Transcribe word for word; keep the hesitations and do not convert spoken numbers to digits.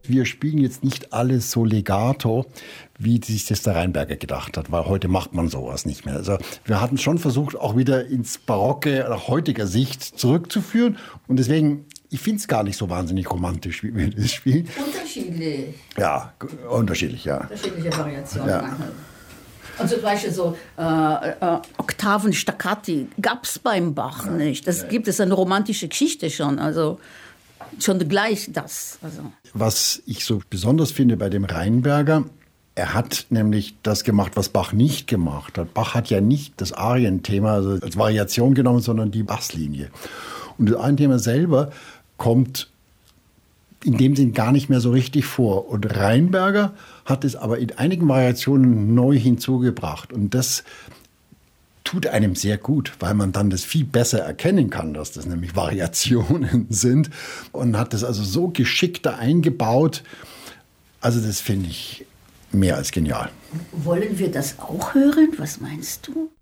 wir spielen jetzt nicht alles so legato, wie sich das der Rheinberger gedacht hat, weil heute macht man sowas nicht mehr. Also wir hatten schon versucht, auch wieder ins Barocke nach heutiger Sicht zurückzuführen. Und deswegen, ich finde es gar nicht so wahnsinnig romantisch, wie wir das spielen. Unterschiedlich. Ja, unterschiedlich, ja. Unterschiedliche Variationen. Ja. Und zum Beispiel so äh, äh, Oktaven, Staccati gab es beim Bach ja. nicht. Das ja. gibt es eine romantische Geschichte schon. Also schon gleich das. Also. Was ich so besonders finde bei dem Rheinberger, er hat nämlich das gemacht, was Bach nicht gemacht hat. Bach hat ja nicht das Arienthema also als Variation genommen, sondern die Basslinie. Und das Arienthema selber kommt in dem Sinn gar nicht mehr so richtig vor. Und Rheinberger hat es aber in einigen Variationen neu hinzugebracht. Und das tut einem sehr gut, weil man dann das viel besser erkennen kann, dass das nämlich Variationen sind. Und hat das also so geschickt da eingebaut. Also das finde ich mehr als genial. Wollen wir das auch hören? Was meinst du?